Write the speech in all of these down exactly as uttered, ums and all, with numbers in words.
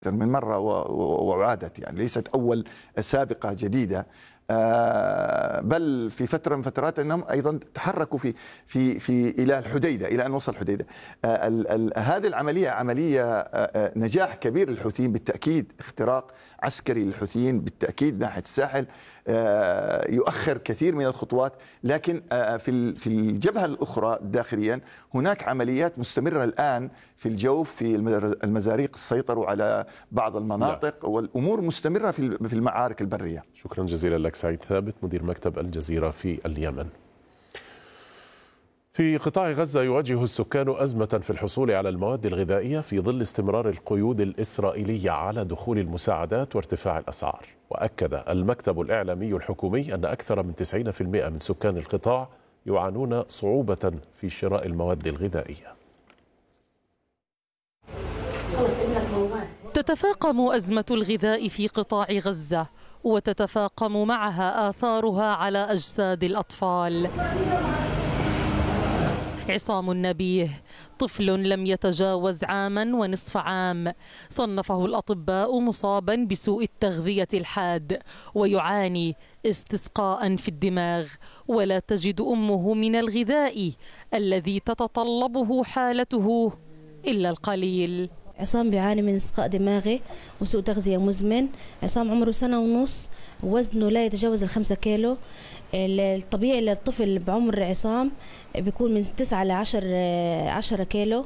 من مرة وعادت، يعني ليست أول سابقة جديدة، بل في فترة من فترات أنهم أيضا تحركوا في في في إلى الحديدة، إلى أن وصل الحديدة. هذه العملية عملية نجاح كبير للحوثيين بالتأكيد، اختراق عسكري للحوثيين بالتأكيد ناحية الساحل، يؤخر كثير من الخطوات، لكن في في الجبهة الأخرى داخليا هناك عمليات مستمرة الآن في الجوف، في المزاريق سيطروا على بعض المناطق، لا. والأمور مستمرة في المعارك البرية. شكرا جزيلا لك سعيد ثابت مدير مكتب الجزيرة في اليمن. في قطاع غزة يواجه السكان أزمة في الحصول على المواد الغذائية في ظل استمرار القيود الإسرائيلية على دخول المساعدات وارتفاع الأسعار. وأكد المكتب الإعلامي الحكومي أن أكثر من تسعين بالمئة من سكان القطاع يعانون صعوبة في شراء المواد الغذائية. تتفاقم أزمة الغذاء في قطاع غزة، وتتفاقم معها آثارها على أجساد الأطفال. عصام النبيه طفل لم يتجاوز عاما ونصف عام، صنفه الأطباء مصابا بسوء التغذية الحاد، ويعاني استسقاء في الدماغ، ولا تجد أمه من الغذاء الذي تتطلبه حالته إلا القليل. عصام بيعاني من استسقاء دماغي وسوء تغذية مزمن. عصام عمره سنة ونص، وزنه لا يتجاوز الخمسة كيلو. الطبيعي للطفل بعمر عصام بيكون من تسعة لعشر عشرة كيلو.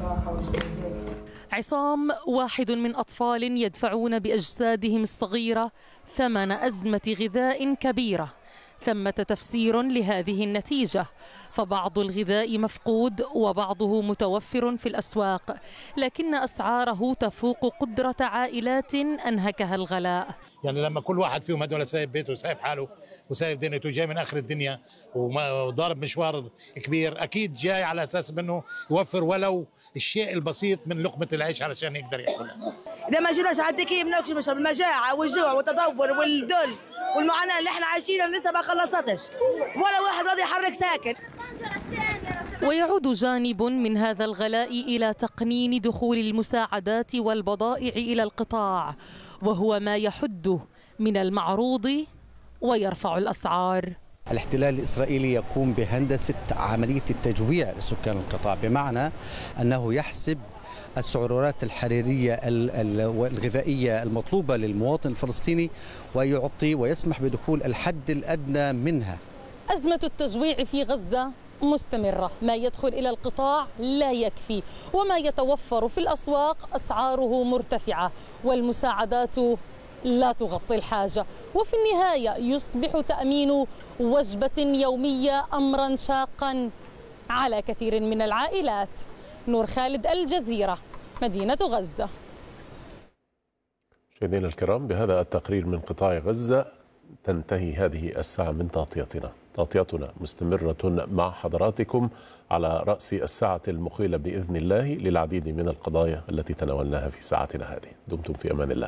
عصام واحد من أطفال يدفعون بأجسادهم الصغيرة ثمن أزمة غذاء كبيرة. ثمة تفسير لهذه النتيجة، فبعض الغذاء مفقود وبعضه متوفر في الأسواق، لكن أسعاره تفوق قدرة عائلات أنهكها الغلاء. يعني لما كل واحد فيهم هدول سايب بيته وسايب حاله وسايب دنيته، جاي من آخر الدنيا وضارب مشوار كبير، أكيد جاي على أساس منه يوفر ولو الشيء البسيط من لقمة العيش علشان يقدر ياكلها. إذا ما جيناش على التكييف بناكل بسبب المجاعة والجوع والتدور والذل والمعاناة اللي احنا عايشينها لسه ما خلصتش، ولا واحد راضي يحرك ساكن. ويعود جانب من هذا الغلاء إلى تقنين دخول المساعدات والبضائع إلى القطاع، وهو ما يحد من المعروض ويرفع الأسعار. الاحتلال الإسرائيلي يقوم بهندسة عملية التجويع لسكان القطاع، بمعنى أنه يحسب السعرات الحرارية والغذائية المطلوبة للمواطن الفلسطيني ويعطي ويسمح بدخول الحد الأدنى منها. أزمة التجويع في غزة مستمرة، ما يدخل إلى القطاع لا يكفي، وما يتوفر في الأسواق أسعاره مرتفعة، والمساعدات لا تغطي الحاجة، وفي النهاية يصبح تأمين وجبة يومية أمرا شاقا على كثير من العائلات. نور خالد، الجزيرة، مدينة غزة. مشاهدينا الكرام، بهذا التقرير من قطاع غزة تنتهي هذه الساعة من تغطيتنا. تغطيتنا مستمرة مع حضراتكم على رأس الساعة المقبلة بإذن الله للعديد من القضايا التي تناولناها في ساعتنا هذه. دمتم في أمان الله.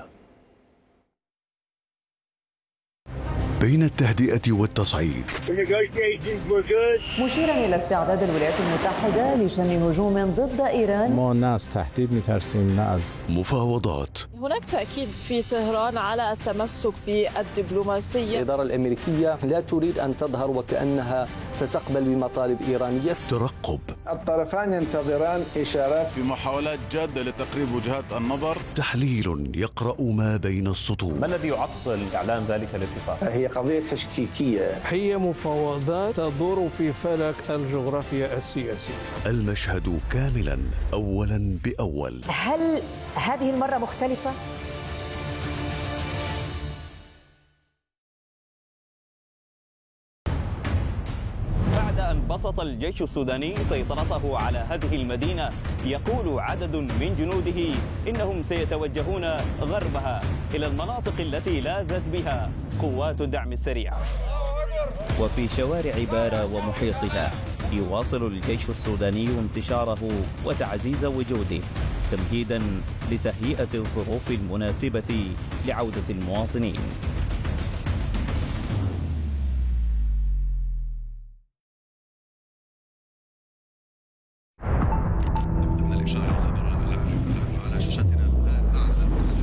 بين التهدئة والتصعيد، مشيرا إلى استعداد الولايات المتحدة لشن هجوم ضد إيران. ما الناس تهديد مترسين الناس. مفاوضات، هناك تأكيد في طهران على التمسك بالدبلوماسية. الإدارة الأمريكية لا تريد أن تظهر وكأنها ستقبل بمطالب إيرانية. ترقب، الطرفان ينتظران إشارات في محاولات جادة لتقريب وجهات النظر. تحليل يقرأ ما بين السطور. ما الذي يعطل إعلان ذلك الاتفاق؟ هي قضية تشكيكية، هي مفاوضات تدور في فلك الجغرافيا السياسية. المشهد كاملا أولا بأول. هل هذه المرة مختلفة؟ بعد أن بسط الجيش السوداني سيطرته على هذه المدينة، يقول عدد من جنوده إنهم سيتوجهون غربها إلى المناطق التي لاذت بها قوات الدعم السريع. وفي شوارع بارا ومحيطها يواصل الجيش السوداني انتشاره وتعزيز وجوده، تمهيدا لتهيئة الظروف المناسبة لعودة المواطنين.